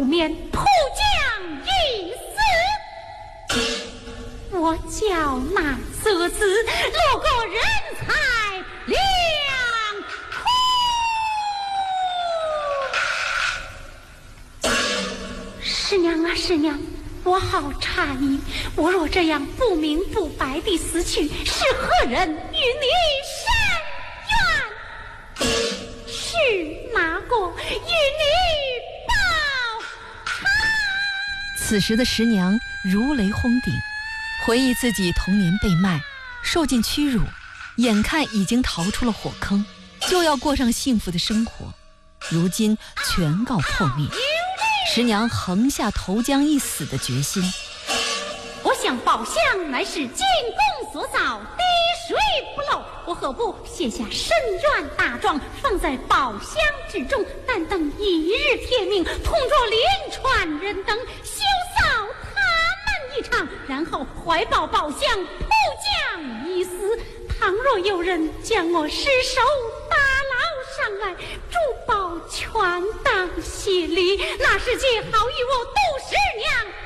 免扑将一死。我叫那仄子路过人才两哭。师娘啊师娘，我好诧异，我若这样不明不白地死去，是何人与你伸冤？是哪个与你报仇？ 此时的石娘如雷轰顶，回忆自己童年被卖，受尽屈辱，眼看已经逃出了火坑，就要过上幸福的生活，如今全告破灭。石娘横下投江一死的决心。 我想宝箱乃是金公所造，滴水不漏，我何不写下申冤大状，放在宝箱之中，但等一日天明，同着连川人等休扫他们一场，然后怀抱宝箱扑将一死。倘若有人将我失手打捞上来，珠宝全当谢礼，那是借好与我杜十娘